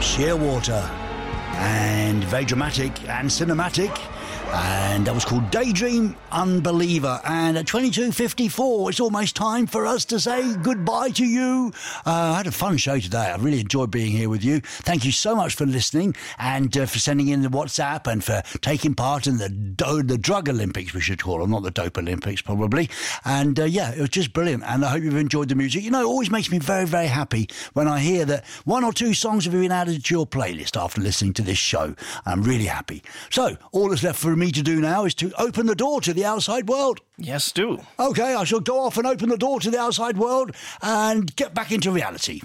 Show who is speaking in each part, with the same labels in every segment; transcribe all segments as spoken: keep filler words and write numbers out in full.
Speaker 1: Shearwater, and very dramatic and cinematic, and that was called Daydream Unbeliever. And at twenty-two fifty-four, it's almost time for us to say goodbye to you. Uh, I had a fun show today. I really enjoyed being here with you. Thank you so much for listening and uh, for sending in the WhatsApp and for taking part in the do- the Drug Olympics, we should call them, not the Dope Olympics, probably. And uh, yeah, it was just brilliant. And I hope you've enjoyed the music. You know, it always makes me very, very happy when I hear that one or two songs have been added to your playlist after listening to this show. I'm really happy. So, all that's left for me to do now is to open the door to the outside world.
Speaker 2: Yes, do.
Speaker 1: Okay, I shall go off and open the door to the outside world and get back into reality.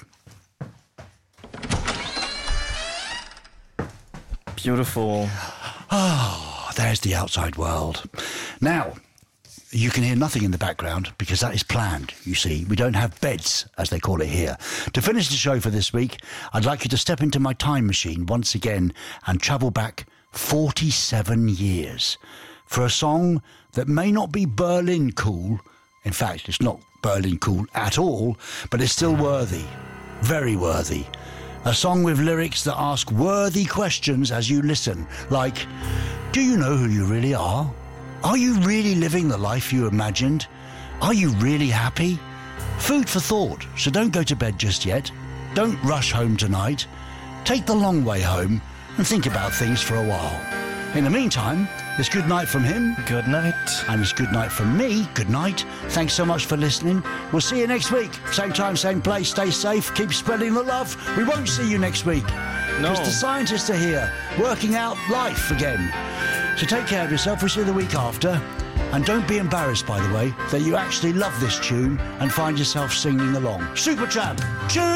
Speaker 2: Beautiful.
Speaker 1: Oh, there's the outside world. Now, you can hear nothing in the background because that is planned, you see. We don't have beds, as they call it here. To finish the show for this week, I'd like you to step into my time machine once again and travel back forty-seven years for a song that may not be Berlin cool. In fact, it's not Berlin cool at all, but it's still worthy, very worthy. A song with lyrics that ask worthy questions as you listen, like, do you know who you really are? Are you really living the life you imagined? Are you really happy? Food for thought, so don't go to bed just yet. Don't rush home tonight. Take the long way home and think about things for a while. In the meantime, it's good night from him.
Speaker 2: Good night.
Speaker 1: And it's good night from me. Good night. Thanks so much for listening. We'll see you next week. Same time, same place. Stay safe. Keep spreading the love. We won't see you next week.
Speaker 2: No.
Speaker 1: Because the scientists are here, working out life again. So take care of yourself. We'll see you the week after. And don't be embarrassed, by the way, that you actually love this tune and find yourself singing along. Supertramp. Cheers.